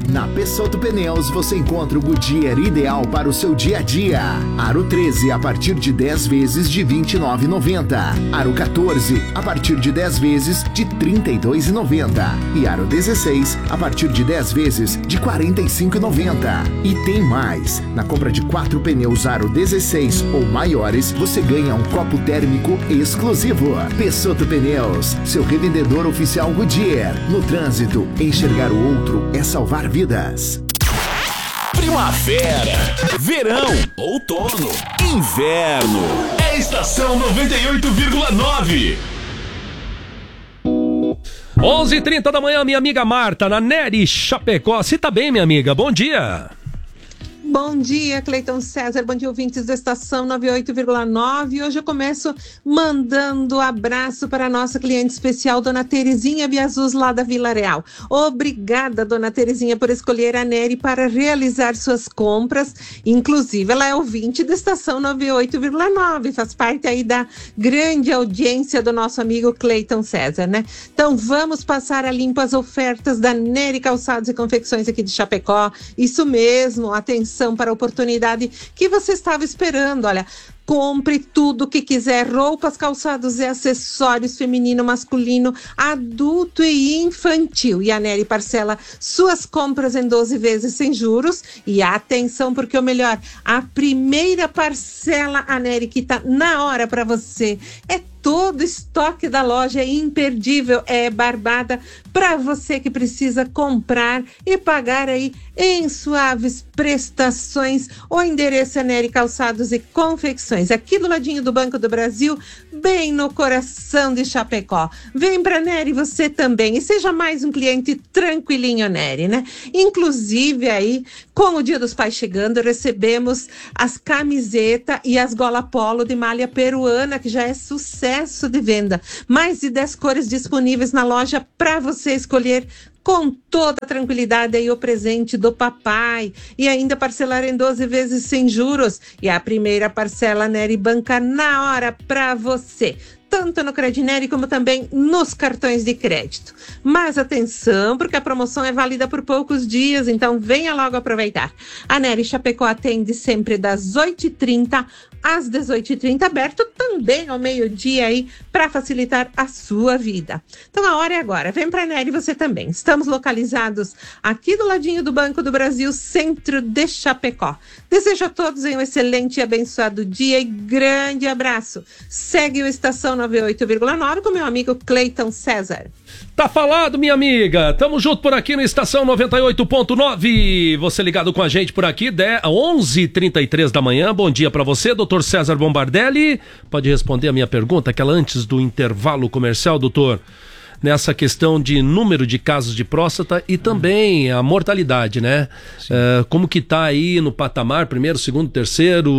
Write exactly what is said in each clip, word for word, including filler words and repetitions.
Na Pessotto Pneus você encontra o Goodyear ideal para o seu dia a dia. Aro treze a partir de dez vezes de vinte e nove reais e noventa centavos. Aro quatorze a partir de dez vezes de trinta e dois reais e noventa centavos. E Aro dezesseis a partir de dez vezes de quarenta e cinco reais e noventa centavos. E tem mais! Na compra de quatro pneus Aro dezesseis ou maiores, você ganha um copo térmico exclusivo. Pessotto Pneus, seu revendedor oficial Goodyear. No trânsito, enxergar o outro é salvar vidas. Primavera, verão, outono, inverno. É Estação noventa e oito vírgula nove. onze e trinta da manhã, minha amiga Marta, na Nery Chapecó. Você tá bem, minha amiga? Bom dia. Bom dia, Cleiton César, bom dia, ouvintes da Estação noventa e oito vírgula nove. Hoje eu começo mandando abraço para a nossa cliente especial, Dona Terezinha Biazus, lá da Vila Real. Obrigada, Dona Terezinha, por escolher a Nery para realizar suas compras. Inclusive, ela é ouvinte da Estação noventa e oito vírgula nove, faz parte aí da grande audiência do nosso amigo Cleiton César, né? Então, vamos passar a limpo as ofertas da Nery Calçados e Confecções aqui de Chapecó. Isso mesmo, atenção para a oportunidade que você estava esperando. Olha, compre tudo o que quiser, roupas, calçados e acessórios feminino, masculino, adulto e infantil. E a Nery parcela suas compras em doze vezes sem juros. E atenção, porque o melhor, a primeira parcela, a Nery, que tá na hora para você, é todo o estoque da loja, é imperdível, é barbada para você que precisa comprar e pagar aí em suaves prestações. O endereço é Nery Calçados e Confecções, aqui do ladinho do Banco do Brasil, bem no coração de Chapecó. Vem pra Nery você também e seja mais um cliente tranquilinho, Nery, né? Inclusive aí, com o Dia dos Pais chegando, recebemos as camisetas e as gola polo de malha peruana, que já é sucesso de venda. Mais de dez cores disponíveis na loja para você escolher com toda a tranquilidade aí o presente do papai. E ainda parcelar em doze vezes sem juros. E a primeira parcela Nery banca na hora para você, tanto no Credineri como também nos cartões de crédito. Mas atenção, porque a promoção é válida por poucos dias, então venha logo aproveitar. A Nery Chapecó atende sempre das oito e trinta às dezoito e trinta, aberto também ao meio-dia aí para facilitar a sua vida. Então a hora é agora, vem pra Nery você também. Estamos localizados aqui do ladinho do Banco do Brasil, centro de Chapecó. Desejo a todos um excelente e abençoado dia e grande abraço. Segue o Estação noventa e oito vírgula nove com meu amigo Cleiton César. Tá falado, minha amiga. Tamo junto por aqui no Estação noventa e oito ponto nove. Você ligado com a gente por aqui, onze e trinta e três da manhã. Bom dia pra você, doutor César Bombardelli. Pode responder a minha pergunta, aquela antes do intervalo comercial, doutor? Nessa questão de número de casos de próstata e também a mortalidade, né? Uh, como que tá aí no patamar, primeiro, segundo, terceiro,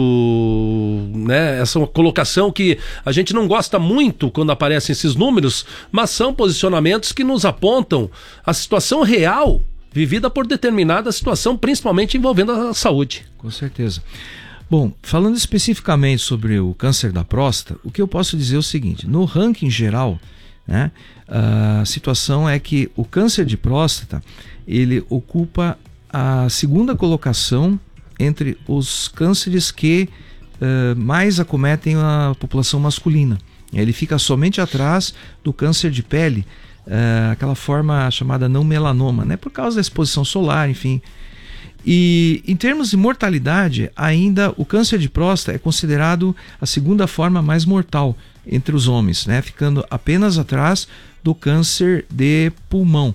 né? Essa é uma colocação que a gente não gosta muito quando aparecem esses números, mas são posicionamentos que nos apontam a situação real vivida por determinada situação, principalmente envolvendo a saúde. Com certeza. Bom, falando especificamente sobre o câncer da próstata, o que eu posso dizer é o seguinte: no ranking geral, né, a situação é que o câncer de próstata ele ocupa a segunda colocação entre os cânceres que uh, mais acometem a população masculina. Ele fica somente atrás do câncer de pele, uh, aquela forma chamada não melanoma, né, por causa da exposição solar, enfim. E em termos de mortalidade, ainda o câncer de próstata é considerado a segunda forma mais mortal entre os homens, né? Ficando apenas atrás do câncer de pulmão.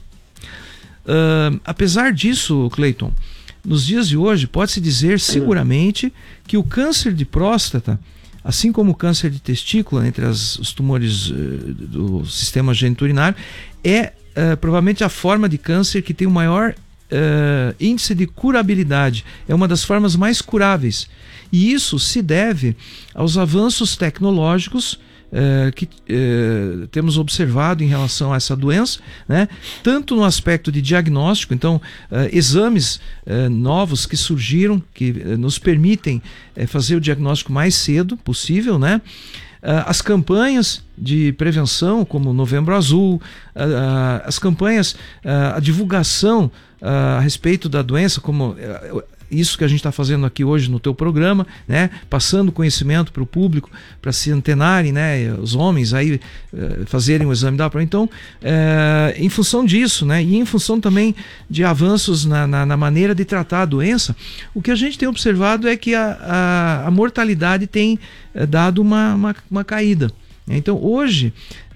Uh, apesar disso, Cleiton, nos dias de hoje pode-se dizer seguramente que o câncer de próstata, assim como o câncer de testículo, entre as, os tumores uh, do sistema geniturinário, é uh, provavelmente a forma de câncer que tem o maior uh, índice de curabilidade. É uma das formas mais curáveis. E isso se deve aos avanços tecnológicos Uh, que uh, temos observado em relação a essa doença, né? Tanto no aspecto de diagnóstico, então uh, exames uh, novos que surgiram, que uh, nos permitem uh, fazer o diagnóstico mais cedo possível, né? as campanhas de prevenção, como Novembro Azul, as campanhas, a divulgação a respeito da doença, como isso que a gente está fazendo aqui hoje no teu programa, né? Passando conhecimento para o público, para se antenarem, né? Os homens aí fazerem o exame da prova. Então, é, em função disso, né? E em função também de avanços na, na, na maneira de tratar a doença, o que a gente tem observado é que a, a, a mortalidade tem dado uma, uma, uma caída. Então, hoje,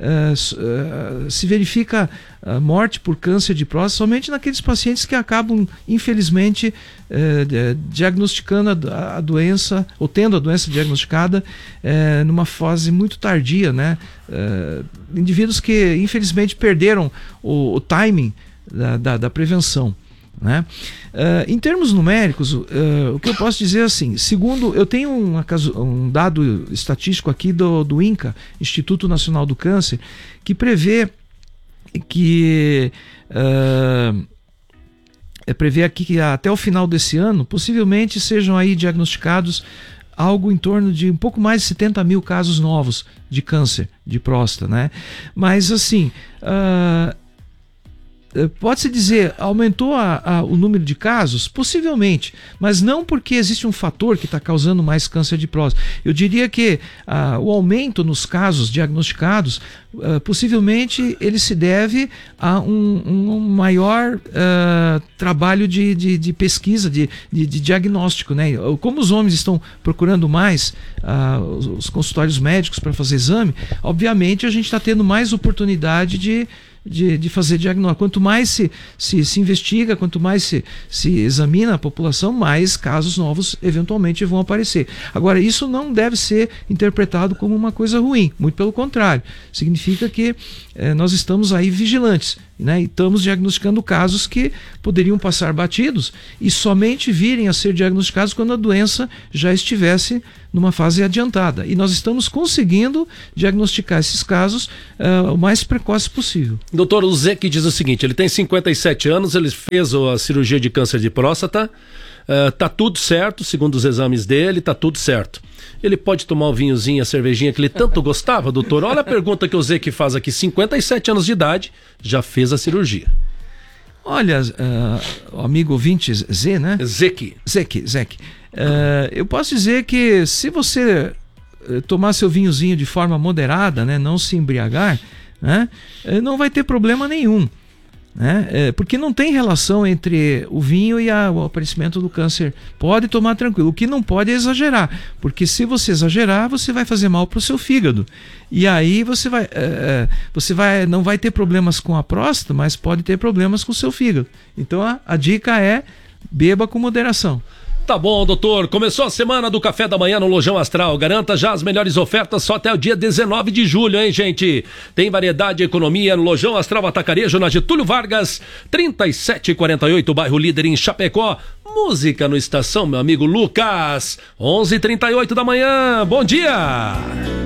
uh, uh, se verifica a morte por câncer de próstata somente naqueles pacientes que acabam, infelizmente, uh, diagnosticando a, a doença, ou tendo a doença diagnosticada uh, numa fase muito tardia, né? Uh, indivíduos que, infelizmente, perderam o, o timing da, da, da prevenção. Né? Uh, em termos numéricos, uh, o que eu posso dizer é assim, segundo, eu tenho uma, um dado estatístico aqui do, do INCA, Instituto Nacional do Câncer, que prevê que uh, prevê aqui que até o final desse ano, possivelmente sejam aí diagnosticados algo em torno de um pouco mais de setenta mil casos novos de câncer de próstata, né? Mas assim, uh, pode-se dizer, aumentou a, a, o número de casos? Possivelmente, mas não porque existe um fator que está causando mais câncer de próstata. Eu diria que ah, o aumento nos casos diagnosticados, ah, possivelmente ele se deve a um, um maior ah, trabalho de, de, de pesquisa, de, de, de diagnóstico, né? Como os homens estão procurando mais ah, os, os consultórios médicos para fazer exame, obviamente a gente está tendo mais oportunidade de De, de fazer diagnóstico. Quanto mais se, se, se investiga, quanto mais se, se examina a população, mais casos novos eventualmente vão aparecer. Agora, isso não deve ser interpretado como uma coisa ruim, muito pelo contrário. Significa que eh, nós estamos aí vigilantes, né? E estamos diagnosticando casos que poderiam passar batidos e somente virem a ser diagnosticados quando a doença já estivesse numa fase adiantada. E nós estamos conseguindo diagnosticar esses casos uh, o mais precoce possível. Doutor, o Zé que diz o seguinte, ele tem cinquenta e sete anos, ele fez a cirurgia de câncer de próstata, uh, tá tudo certo, segundo os exames dele, tá tudo certo. Ele pode tomar o vinhozinho, a cervejinha que ele tanto gostava, doutor? Olha a pergunta que o Zé que faz aqui, cinquenta e sete anos de idade, já fez a cirurgia. Olha, uh, o amigo ouvinte Zé, né? Zeki. Zeki, Zeki. Uh, eu posso dizer que se você uh, tomar seu vinhozinho de forma moderada, né, não se embriagar, né, uh, não vai ter problema nenhum. Né? É, porque não tem relação entre o vinho e a, o aparecimento do câncer. Pode tomar tranquilo. O que não pode é exagerar, porque se você exagerar, você vai fazer mal para o seu fígado. E aí você vai, é, você vai, não vai ter problemas com a próstata, mas pode ter problemas com o seu fígado. Então a, a dica é beba com moderação. Tá bom, doutor. Começou a semana do Café da Manhã no Lojão Astral. Garanta já as melhores ofertas só até o dia dezenove de julho, hein, gente? Tem variedade e economia no Lojão Astral Atacarejo, na Getúlio Vargas, trinta e sete e quarenta e oito, bairro Líder, em Chapecó. Música no Estação, meu amigo Lucas. onze e trinta e oito da manhã. Bom dia!